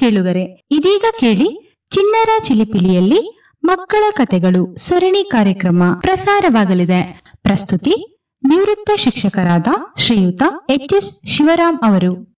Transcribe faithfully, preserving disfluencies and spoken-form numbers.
ಕೇಳುಗರೆ, ಇದೀಗ ಕೇಳಿ ಚಿಣ್ಣರ ಚಿಲಿಪಿಲಿಯಲ್ಲಿ ಮಕ್ಕಳ ಕತೆಗಳು ಸರಣಿ ಕಾರ್ಯಕ್ರಮ ಪ್ರಸಾರವಾಗಲಿದೆ. ಪ್ರಸ್ತುತಿ ನಿವೃತ್ತ ಶಿಕ್ಷಕರಾದ ಶ್ರೀಯುತ ಎಚ್ ಎಸ್ ಶಿವರಾಮ್ ಅವರು.